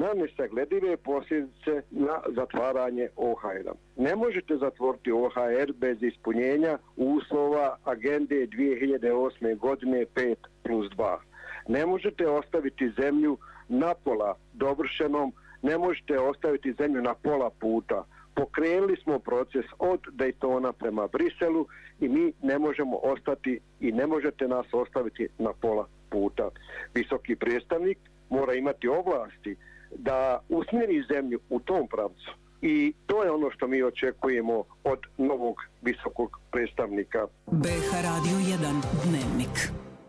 na nesagledive posljedice na zatvaranje OHR-a. Ne možete zatvoriti OHR bez ispunjenja uslova agende 2008. godine 5+2. Ne možete ostaviti zemlju napola dovršenom, ne možete ostaviti zemlju na pola puta. Pokrenuli smo proces od Daytona prema Briselu i mi ne možemo ostati i ne možete nas ostaviti na pola puta. Visoki predstavnik mora imati ovlasti da usmjeri zemlju u tom pravcu. I to je ono što mi očekujemo od novog visokog predstavnika. BH Radio 1 Dnevnik.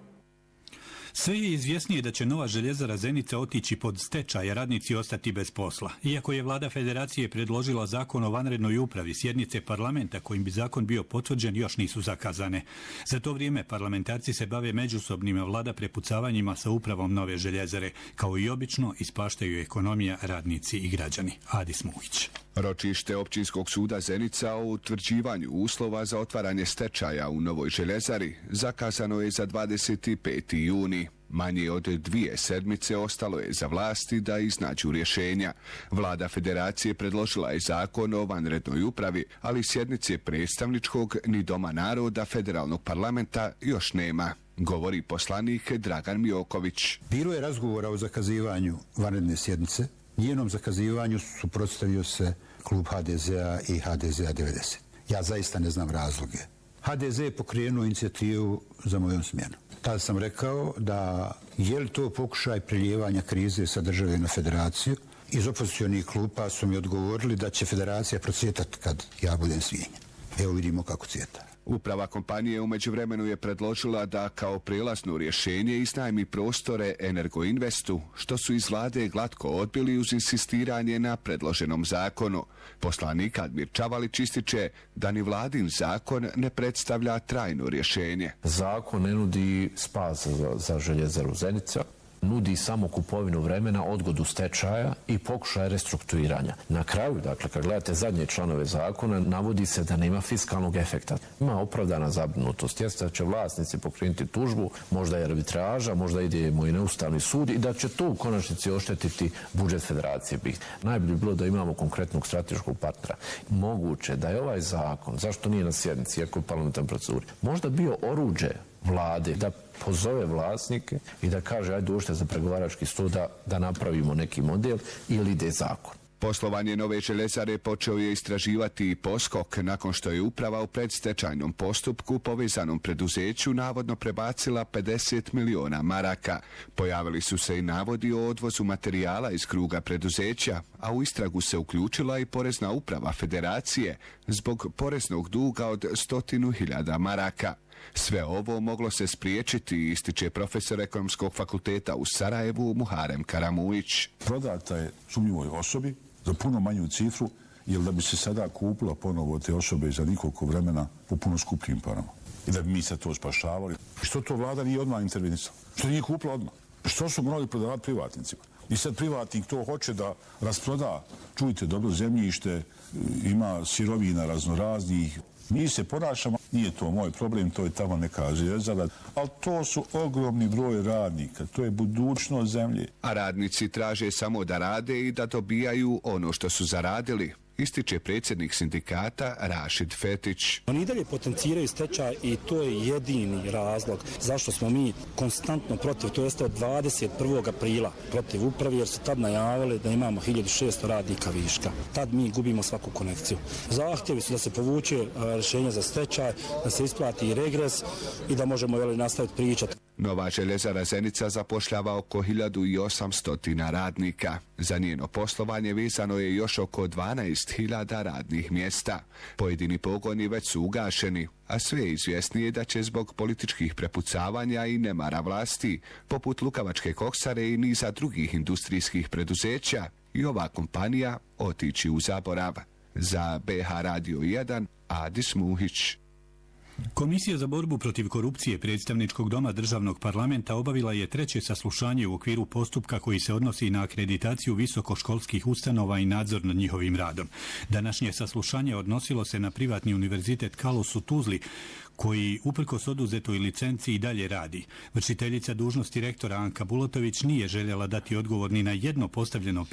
Sve je izvjesnije da će nova željezara Zenica otići pod stečaj, a radnici ostati bez posla. Iako je vlada federacije predložila zakon o vanrednoj upravi, sjednice parlamenta kojim bi zakon bio potvrđen još nisu zakazane. Za to vrijeme parlamentarci se bave međusobnim vlada prepucavanjima sa upravom nove željezare. Kao i obično ispaštaju ekonomija, radnici i građani. Adis Muhić. Ročište Općinskog suda Zenica o utvrđivanju uslova za otvaranje stečaja u novoj željezari zakazano je za 25. juni. Manje od 2 sedmice ostalo je za vlasti da iznađu rješenja. Vlada federacije predložila je zakon o vanrednoj upravi, ali sjednice predstavničkog ni Doma naroda federalnog parlamenta još nema, govori poslanik Dragan Mioković. Bilo je razgovora o zakazivanju vanredne sjednice. Njenom zakazivanju suprotstavio se klub HDZ-a i HDZ-a 90. Ja zaista ne znam razloge. HDZ je pokrenuo inicijativu za mojom smjenom. Tada sam rekao da je li to pokušaj prelijevanja krize sa države na federaciju. Iz opozicionih klupa su mi odgovorili da će federacija procvjetati kad ja budem svijenjen. Evo vidimo kako cvjeta. Uprava kompanije u međuvremenu je predložila da kao prijelazno rješenje iznajmi prostore Energoinvestu, što su iz vlade glatko odbili uz insistiranje na predloženom zakonu. Poslanik Admir Čavalić ističe da ni vladin zakon ne predstavlja trajno rješenje. Zakon ne nudi spas za željezaru Zenica, nudi samo kupovinu vremena, odgodu stečaja i pokušaj restrukturiranja. Na kraju, dakle, kad gledate zadnje članove zakona, navodi se da nema fiskalnog efekta. Ima opravdana zabrinutost, jeste da će vlasnici pokrenuti tužbu, možda je arbitraža, možda idemo i na Ustavni sud i da će to u konačnici oštetiti budžet federacije. Najbolje bi bilo da imamo konkretnog strateškog partnera. Moguće da je ovaj zakon, zašto nije na sjednici, iako je u parlamentarnoj proceduri, možda bio oruđe vlade da pozove vlasnike i da kaže ajde ušte za pregovarački stol da napravimo neki model ili ide zakon. Poslovanje nove željezare počeo je istraživati i Poskok nakon što je uprava u predstečajnom postupku povezanom preduzeću navodno prebacila 50 miliona maraka. Pojavili su se i navodi o odvozu materijala iz kruga preduzeća, a u istragu se uključila i porezna uprava federacije zbog poreznog duga od 100.000 maraka. Sve ovo moglo se spriječiti, ističe profesor ekonomskog fakulteta u Sarajevu Muharem Karamuić. Prodata je sumnjivoj osobi za puno manju cifru, jer da bi se sada kupila ponovo te osobe za nekoliko vremena po puno skupljim parama. I da bi mi se to spašavali. Što to vlada nije odmah intervenisala? Što nije kupila odmah? Što su morali prodavati privatnicima? I sad privatnik to hoće da rasproda, čujte dobro, zemljište, ima sirovina raznoraznih. Mi se ponašamo, nije to moj problem, to je tamo neka željezara, ali to su ogromni broj radnika, to je budućnost zemlje. A radnici traže samo da rade i da dobijaju ono što su zaradili, ističe predsjednik sindikata Rašid Fetić. Oni i dalje potenciraju stečaj i to je jedini razlog zašto smo mi konstantno protiv, to jeste od 21. aprila protiv upravi, jer su tad najavili da imamo 1600 radnika viška. Tad mi gubimo svaku konekciju. Zahtjevi su da se povuče rješenje za stečaj, da se isplati i regres i da možemo nastaviti pričati. Nova željezara Zenica zapošljava oko 1800 radnika. Za njeno poslovanje vezano je još oko 12.000 radnih mjesta. Pojedini pogoni već su ugašeni, a sve je izvjesnije da će zbog političkih prepucavanja i nemara vlasti, poput Lukavačke koksare i niza drugih industrijskih preduzeća, i ova kompanija otići u zaborav. Za BH Radio 1, Adis Muhić. Komisija za borbu protiv korupcije predstavničkog doma državnog parlamenta obavila je 3. saslušanje u okviru postupka koji se odnosi na akreditaciju visokoškolskih ustanova i nadzor nad njihovim radom. Današnje saslušanje odnosilo se na privatni univerzitet Kalus u Tuzli, koji uprkos oduzetoj licenci i dalje radi. Vršiteljica dužnosti rektora Anka Bulatović nije željela dati odgovor ni na jedno postavljeno